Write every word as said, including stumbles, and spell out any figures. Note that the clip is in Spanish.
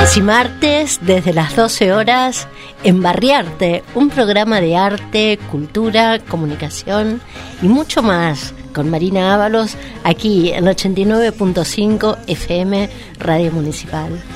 Y martes, desde las doce horas, en Barriarte, un programa de arte, cultura, comunicación y mucho más, con Marina Ábalos, aquí en ochenta y nueve punto cinco F M Radio Municipal.